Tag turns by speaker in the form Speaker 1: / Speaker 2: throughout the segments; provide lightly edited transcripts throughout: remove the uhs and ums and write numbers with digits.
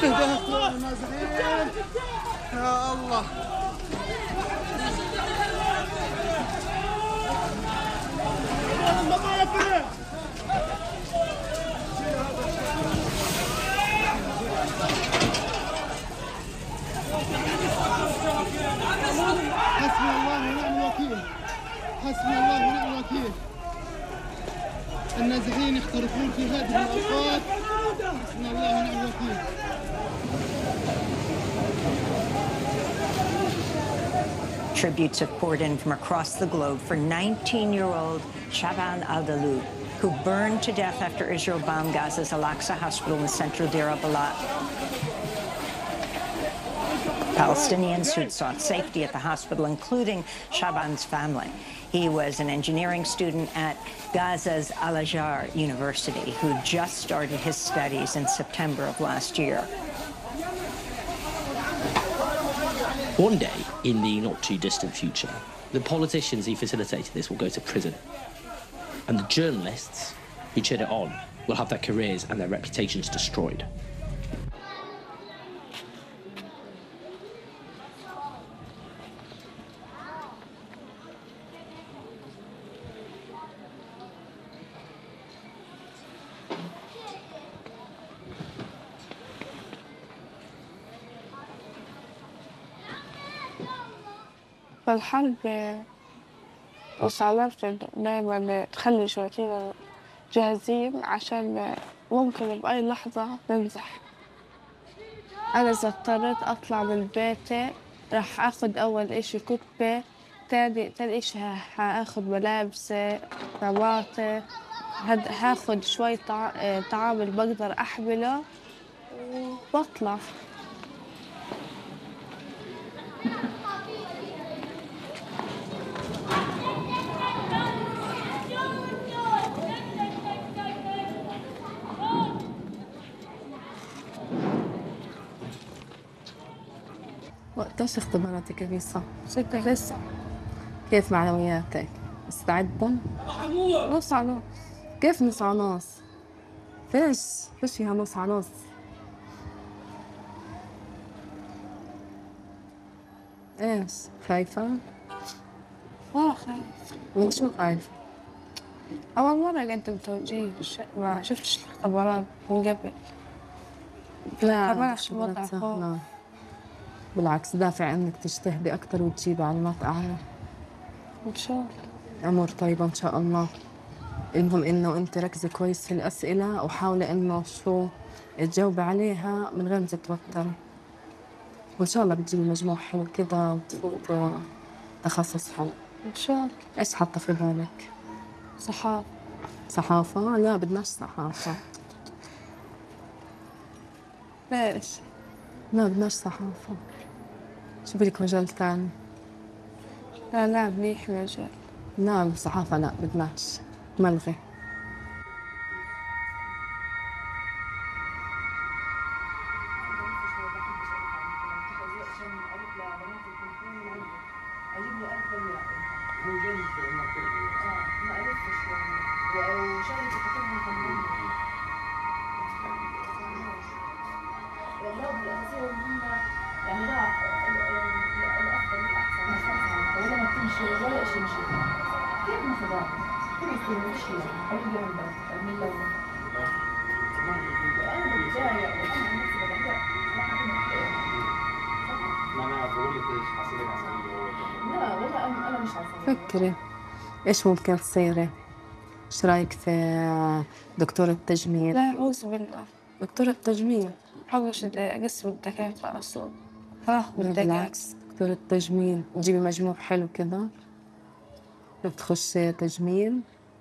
Speaker 1: اهدى النازحين يا الله. حسبي الله ونعم الوكيل، حسبي الله ونعم الوكيل. النازحين يخترقون في هذه الأوقات، حسبي الله ونعم الوكيل.
Speaker 2: Tributes have poured in from across the globe for 19-year-old Shaban al-Dalu, who burned to death after Israel bombed Gaza's Al-Aqsa hospital in central Deir al-Balah. Palestinians who'd sought safety at the hospital, including Shaban's family. He was an engineering student at Gaza's Al-Azhar University who just started his studies in September of last year.
Speaker 3: One day, in the not-too-distant future, the politicians who facilitated this will go to prison. And the journalists who cheered it on will have their careers and their reputations destroyed.
Speaker 4: فالحرب وصعبت دايما تخلي شرطينا جاهزين عشان ممكن بأي لحظة ننزح. أنا إذا اضطريت أطلع من بيتي راح أخذ أول إشي كتبة، تاني إشي هاخذ ملابسي، طماطم، هاخذ شوي طعام اللي بقدر أحمله وبطلع.
Speaker 5: وقتاش اختباراتك يا بيصة؟
Speaker 4: 6 لسه.
Speaker 5: كيف معنوياتك؟ مستعدة؟
Speaker 4: نص على نص.
Speaker 5: كيف نص على نص؟ فيش فيها نص على نص؟ ايش؟ خايفة؟
Speaker 4: خايف.
Speaker 5: من شو خايفة؟
Speaker 4: أول مرة قدمت توجيه، ما شفتش الاختبارات من قبل.
Speaker 5: لا
Speaker 4: كمان وضع
Speaker 5: لا. بالعكس دافع انك تجتهدي اكثر وتجيبي علامات اعلى
Speaker 4: ان شاء الله.
Speaker 5: امور طيبه ان شاء الله. المهم انه انت ركزي كويس في الاسئله وحاولي انه شو تجاوبي عليها من غير ما تتوتري، وان شاء الله بتجيبي مجموع حلو كذا وتفوتي تخصص حلو
Speaker 4: ان شاء الله.
Speaker 5: ايش حاطه في بالك؟
Speaker 4: صحافه.
Speaker 5: صحافه؟ لا بدناش صحافه.
Speaker 4: ليش؟
Speaker 5: لا بدناش صحافه، شوفي لك مجال ثاني.
Speaker 4: لا منيح مجال.
Speaker 5: لا الصحافة لا بدناش، ملغي. فكري ايش ممكن تصيري؟ ايش رايك في دكتورة تجميل؟
Speaker 4: لا أعوذ بالله.
Speaker 5: دكتورة تجميل
Speaker 4: حاولش أقسم الدكاترة أصلا.
Speaker 5: بالعكس دكتورة تجميل تجيبي مجموع حلو كذا بتخشي تجميل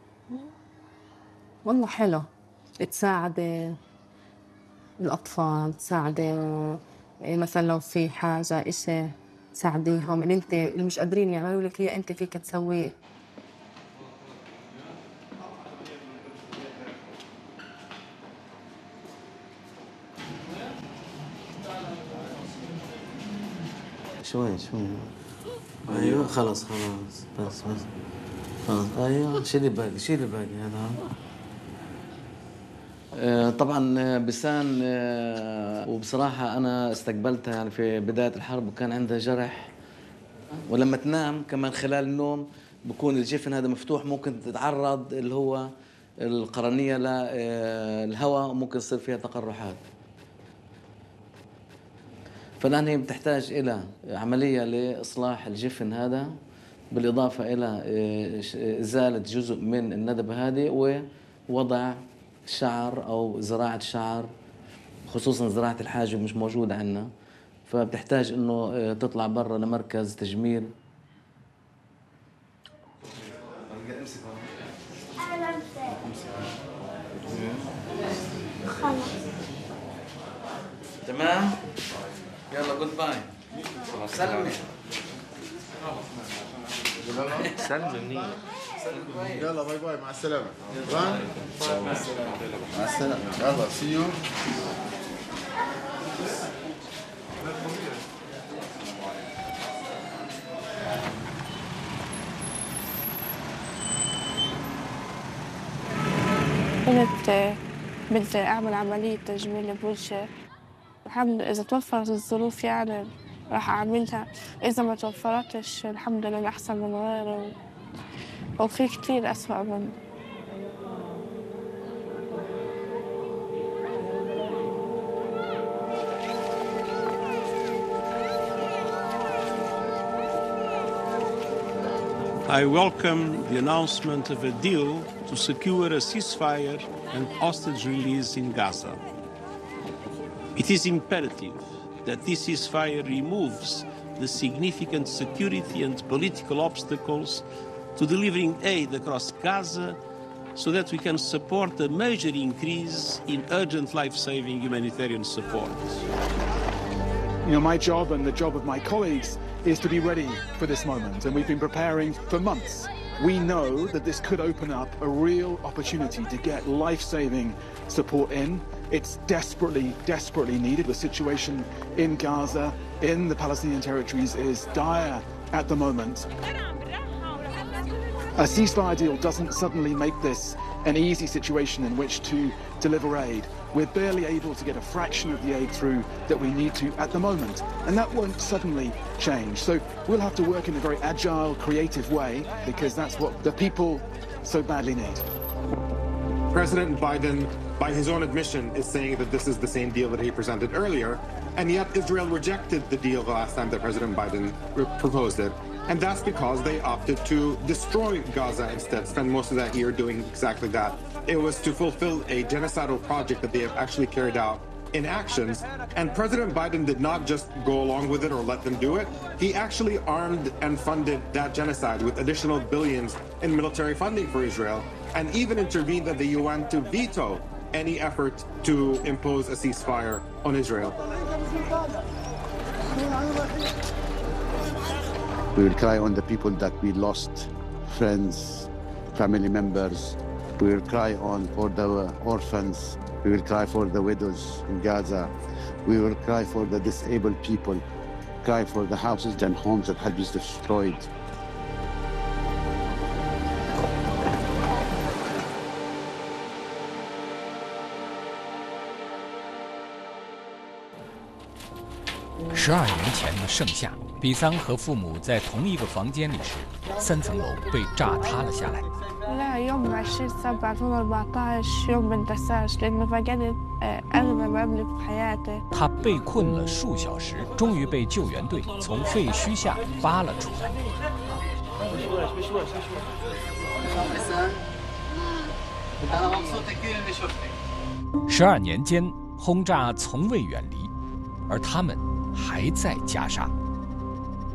Speaker 5: والله حلو، تساعدي الأطفال، تساعدي مثلا لو في حاجة إشي تساعديهم، اللي انت اللي مش قادرين يعملوا لك هي انت فيك تسويه.
Speaker 6: شوي ايوه خلاص بس خلاص ايوه شيلي باقي هذا طبعا بسان وبصراحة أنا استقبلتها يعني في بداية الحرب وكان عندها جرح، ولما تنام كمان خلال النوم بكون الجفن هذا مفتوح، ممكن تتعرض اللي هو القرنية للهواء وممكن يصير فيها تقرحات. فالآن هي بتحتاج إلى عملية لإصلاح الجفن هذا، بالإضافة إلى إزالة جزء من الندبة هذه ووضع شعر أو زراعة شعر، خصوصا زراعة الحاجب مش موجودة عندنا، فبتحتاج إنه تطلع برا لمركز تجميل. تمام؟ يلا جود باي. سلمي.
Speaker 3: سلمي.
Speaker 1: يلا باي باي، مع السلامة. مع السلامة. يلا سي يو.
Speaker 4: بدي أعمل عملية تجميل بوجهي. الحمد لله إذا توفرت الظروف يعني راح أعملها، إذا ما توفرتش الحمد لله أحسن من غيره، وفي كتير أسوأ منه.
Speaker 7: I welcome the announcement of a deal to secure a ceasefire and hostage release in Gaza. It is imperative that this ceasefire removes the significant security and political obstacles to delivering aid across Gaza so that we can support a major increase in urgent life-saving humanitarian support.
Speaker 8: You know, my job and the job of my colleagues is to be ready for this moment, and we've been preparing for months. We know that this could open up a real opportunity to get life-saving support in. It's desperately, desperately needed. The situation in Gaza, in the Palestinian territories, is dire at the moment. A ceasefire deal doesn't suddenly make this an easy situation in which to deliver aid. We're barely able to get a fraction of the aid through that we need to at the moment, and that won't suddenly change. So we'll have to work in a very agile, creative way, because that's what the people so badly need.
Speaker 9: President Biden, by his own admission, is saying that this is the same deal that he presented earlier, and yet Israel rejected the deal the last time that President Biden proposed it. And that's because they opted to destroy Gaza instead, spend most of that year doing exactly that. It was to fulfill a genocidal project that they have actually carried out in actions. And President Biden did not just go along with it or let them do it. He actually armed and funded that genocide with additional billions in military funding for Israel, and even intervened at the UN to veto any effort to impose a ceasefire on Israel.
Speaker 10: We will cry on the people that we lost, friends, family members. We will cry on for the orphans. We will cry for the widows in Gaza. We will cry for the disabled people, cry for the houses and homes that have been destroyed.
Speaker 11: 12年前的盛夏，比桑和父母在同一个房间里时，3层楼被炸塌了下来。
Speaker 4: لا يوم 20/7/2014 يوم ما انتساش لأنه فقدت أغلى ما أملك في حياتي.
Speaker 11: 他被困了数小时，终于被救援队从废墟下扒了出来。12年间，轰炸从未远离，而他们还在加沙。